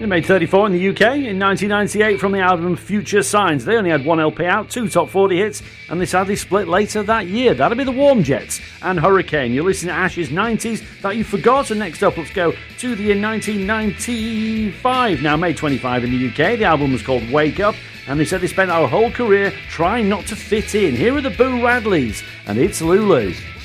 It made 34 in the UK in 1998 from the album Future Signs. They only had one LP out, 2 top 40 hits, and they sadly split later that year. That'll be the Warm Jets and Hurricane. You're listening to Ash's 90s that you forgot. And next up, let's go to the year 1995. Now, made 25 in the UK. The album was called Wake Up, and they said they spent our whole career trying not to fit in. Here are the Boo Radleys, and it's Lulu.